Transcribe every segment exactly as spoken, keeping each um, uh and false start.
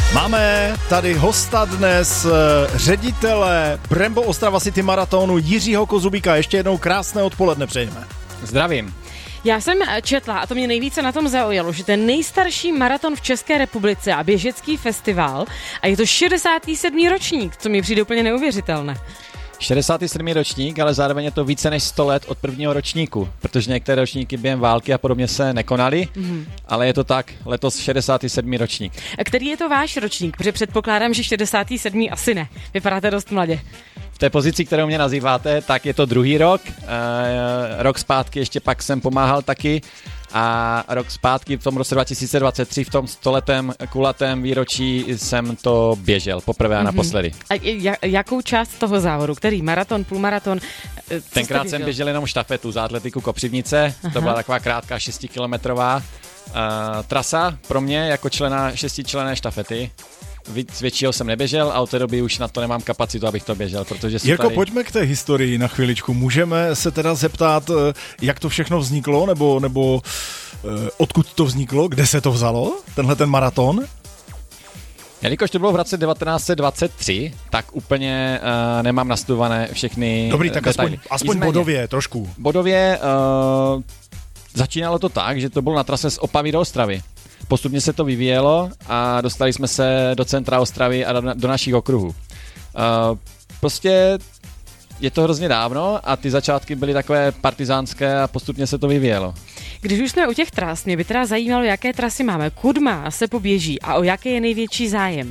Máme tady hosta dnes, ředitele Brembo Ostrava City Maratonu Jiřího Kozubíka. Ještě jednou krásné odpoledne přejeme. Zdravím. Já jsem četla, a to mě nejvíce na tom zaujalo, že to je nejstarší maraton v České republice a běžecký festival a je to šedesátý sedmý ročník, co mi přijde úplně neuvěřitelné. šedesátý sedmý ročník, ale zároveň je to více než sto let od prvního ročníku, protože některé ročníky během války a podobně se nekonaly, mm-hmm. ale je to tak, letos šedesátý sedmý ročník. A který je to váš ročník? Protože předpokládám, že šedesátý sedmý asi ne. Vypadáte dost mladě. V té pozici, kterou mě nazýváte, tak je to druhý rok. E, rok zpátky ještě pak jsem pomáhal taky a rok zpátky v tom roce dva tisíce dvacet tři v tom stoletém kulatém výročí jsem to běžel poprvé a naposledy. A jakou část toho závodu? Který? Maraton, půlmaraton? Tenkrát jsem běžel jenom štafetu za Atletiku Kopřivnice. Aha. To byla taková krátká šestikilometrová uh, trasa pro mě jako člena šestičlenné štafety. Víc většího jsem neběžel a od té doby už na to nemám kapacitu, abych to běžel, protože Jirko, tady... pojďme k té historii na chviličku. Můžeme se teda zeptat, jak to všechno vzniklo, nebo, nebo eh, odkud to vzniklo, kde se to vzalo, tenhle ten maraton? Jelikož to bylo v roce devatenáct set dvacet tři, tak úplně uh, nemám nastudované všechny Dobrý, tak detaily. aspoň, aspoň Nicméně, bodově trošku. Bodově uh, začínalo to tak, že to bylo na trase z Opavy do Ostravy. Postupně se to vyvíjelo a dostali jsme se do centra Ostravy a do, do našich okruhů. Uh, prostě je to hrozně dávno a ty začátky byly takové partizánské a postupně se to vyvíjelo. Když už jsme u těch tras, mě by teda zajímalo, jaké trasy máme, kudma se poběží a o jaké je největší zájem?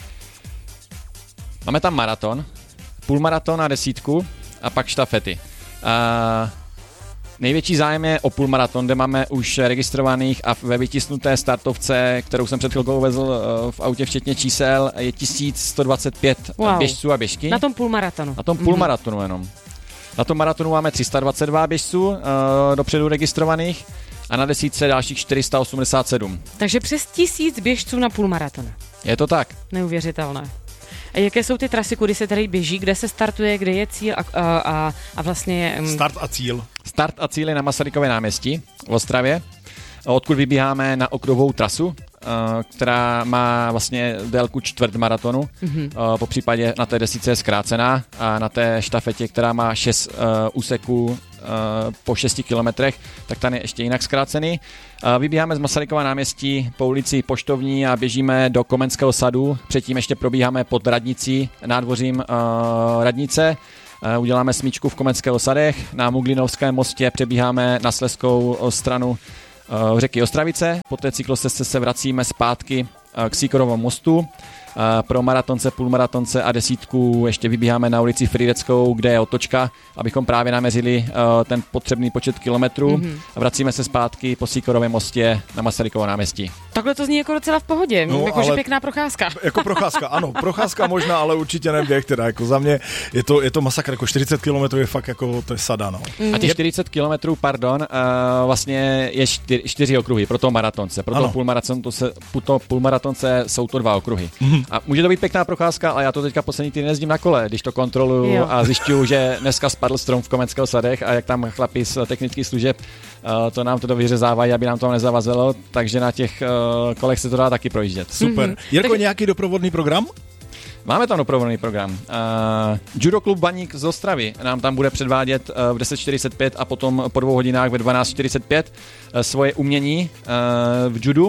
Máme tam maraton, půlmaraton a desítku a pak štafety. Uh, Největší zájem je o půlmaraton, kde máme už registrovaných a ve vytisnuté startovce, kterou jsem před chvilkou vezl v autě včetně čísel, je tisíc sto dvacet pět wow. běžců a běžky. Na tom půlmaratonu. Na tom půlmaratonu mm-hmm. jenom. Na tom maratonu máme tři sta dvacet dva běžců uh, dopředu registrovaných a na desítce dalších čtyři sta osmdesát sedm. Takže přes tisíc běžců na půlmaratonu. Je to tak. Neuvěřitelné. A jaké jsou ty trasy, kudy se tady běží, kde se startuje, kde je cíl a, a, a vlastně... Um... Start a cíl. Start a cíl je na Masarykově náměstí v Ostravě, odkud vybíháme na okruhovou trasu, která má vlastně délku čtvrt maratonu, mm-hmm. po případě na té desíce je zkrácená a na té štafetě, která má šest úseků po šesti kilometrech, tak ten je ještě jinak zkrácený. Vybíháme z Masarykova náměstí po ulici Poštovní a běžíme do Komenského sadu, předtím ještě probíháme pod radnicí, nádvořím radnice, uděláme smyčku v Komenského sadech, na Muglinovském mostě přebíháme na slezskou stranu řeky Ostravice, po té cyklostezce se vracíme zpátky k Sýkorovom mostu. Pro maratonce, půlmaratonce a desítku ještě vybíháme na ulici Frýdeckou, kde je otočka, abychom právě naměřili ten potřebný počet kilometrů. Mm-hmm. Vracíme se zpátky po Sýkorovém mostě na Masarykovo náměstí. Takhle to zní jako docela v pohodě, no, jakože pěkná procházka. Jako procházka, ano, procházka možná, ale určitě neběh, teda jako za mě je to, je to masakr, jako čtyřicet kilometrů je fakt jako, to je sada, no. Mm. A těch čtyřicet kilometrů, pardon, uh, vlastně je čtyři, čtyři okruhy pro to maratonce, pro to půlmaratonce, pro to půlmaratonce jsou to dva okruhy. Mm. A může to být pěkná procházka, ale já to teďka poslední týden jezdím na kole, když to kontroluju jo. a zjišťuju, že dneska spadl strom v Komenského sadech a jak tam chlapi z technických služeb uh, to nám to vyřezávají, aby nám to nezavazilo, takže na těch uh, kolech se to dá taky projíždět. Super. Mm-hmm. Jirko, tak... nějaký doprovodný program? Máme tam doprovodný program. Uh, Judo klub Baník z Ostravy nám tam bude předvádět uh, v deset čtyřicet pět a potom po dvou hodinách ve dvanáct čtyřicet pět uh, svoje umění uh, v judu.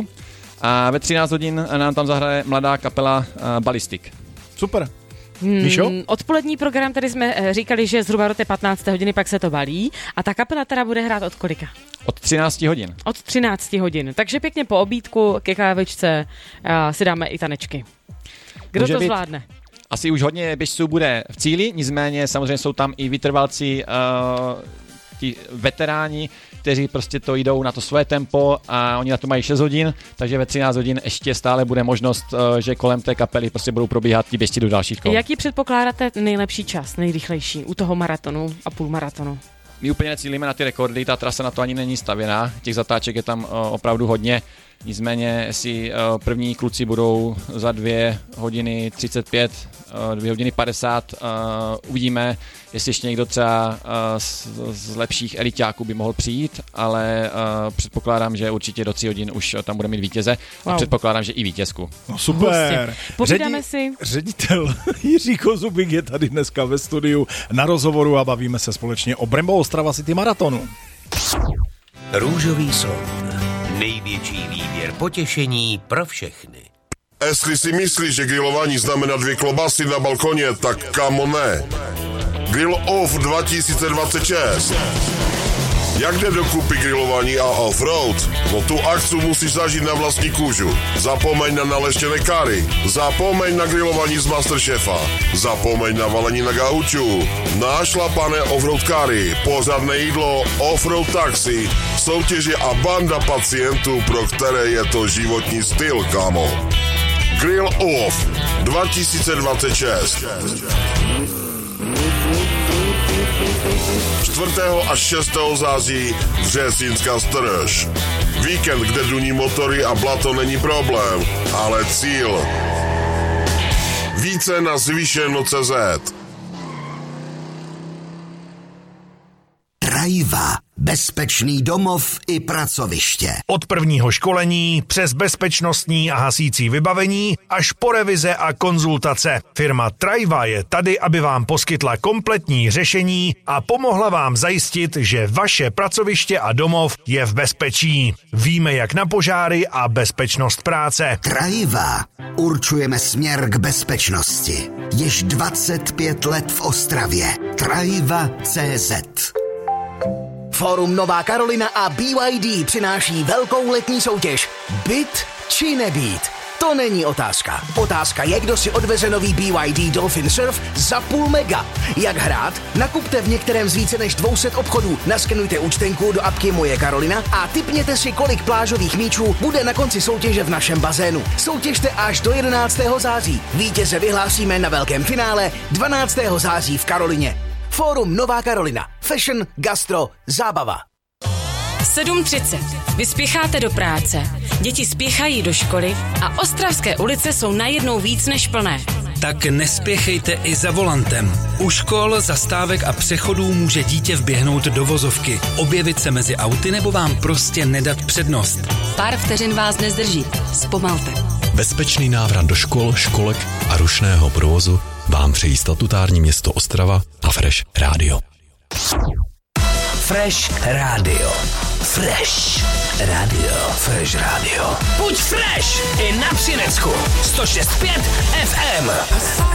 A ve třináct hodin nám tam zahraje mladá kapela uh, Ballistic. Super. Hmm, odpolední program, tady jsme říkali, že zhruba do té patnácté hodiny pak se to balí a ta kapela teda bude hrát od kolika? Od třinácti hodin. Od třinácti hodin, takže pěkně po obídku ke kávečce uh, si dáme i tanečky. Kdo Může to zvládne? Asi už hodně běžců bude v cíli, nicméně samozřejmě jsou tam i vytrvalci, uh, ti veteráni, kteří prostě to jdou na to svoje tempo a oni na to mají šest hodin, takže ve třináct hodin ještě stále bude možnost, že kolem té kapely prostě budou probíhat ti běžci do dalších kol. Jaký předpokládáte nejlepší čas, nejrychlejší u toho maratonu a půlmaratonu? My úplně necílíme na ty rekordy, ta trasa na to ani není stavěná, těch zatáček je tam opravdu hodně. Nicméně, jestli uh, první kluci budou za dvě hodiny třicet pět, uh, dvě hodiny padesát, uh, uvidíme, jestli ještě někdo třeba uh, z, z lepších eliťáků by mohl přijít, ale uh, předpokládám, že určitě do tří hodin už tam bude mít vítěze wow. a předpokládám, že i vítězku. No super. Povídáme si. Ředitel Jiří Kozubík je tady dneska ve studiu na rozhovoru a bavíme se společně o Brembo Ostrava City Maratonu. Růžový slon. Největší výběr potěšení pro všechny. Jestli si myslíš, že grilování znamená dvě klobásy na balkoně, tak kamo ne. Grill Off dva tisíce dvacet šest. Jak jde dokupy grilování a offroad? No tu akci musíš zažít na vlastní kůžu. Zapomeň na naleštěné kary. Zapomeň na grilování z Masterchefa. Zapomeň na valení na gauču. Nášlapané offroad kary, pořádné jídlo, offroad taxi, soutěže a banda pacientů, pro které je to životní styl, kámo. Grill Off dva tisíce dvacet šest. čtvrtého až šestého září Vřesínská Strž. Víkend, kde duní motory a blato není problém, ale cíl. Více na zvýšeno tečka cé zet. Trajva. Bezpečný domov i pracoviště. Od prvního školení přes bezpečnostní a hasící vybavení až po revize a konzultace. Firma Trajva je tady, aby vám poskytla kompletní řešení a pomohla vám zajistit, že vaše pracoviště a domov je v bezpečí. Víme jak na požáry a bezpečnost práce. Trajva. Určujeme směr k bezpečnosti. Již dvacet pět let v Ostravě. Trajva tečka cé zet. Fórum Nová Karolina a bé yé dé přináší velkou letní soutěž. Byt či nebýt? To není otázka. Otázka je, kdo si odveze nový bé yé dé Dolphin Surf za půl mega. Jak hrát? Nakupte v některém z více než dvě stě obchodů, naskenujte účtenku do apky Moje Karolina a tipněte si, kolik plážových míčů bude na konci soutěže v našem bazénu. Soutěžte až do jedenáctého září. Vítěze vyhlásíme na velkém finále dvanáctého září v Karolině. Fórum Nová Karolina. Fashion, gastro, zábava. sedm třicet. Vy spěcháte do práce, děti spěchají do školy a ostravské ulice jsou najednou víc než plné. Tak nespěchejte i za volantem. U škol, zastávek a přechodů může dítě vběhnout do vozovky, objevit se mezi auty nebo vám prostě nedat přednost. Pár vteřin vás nezdrží. Zpomalte. Bezpečný návrat do škol, školek a rušného provozu vám přejí statutární město Ostrava a Fresh Radio. Fresh Radio. Fresh Radio. Fresh Radio. Buď fresh i na Přinecku. sto šest pět ef em.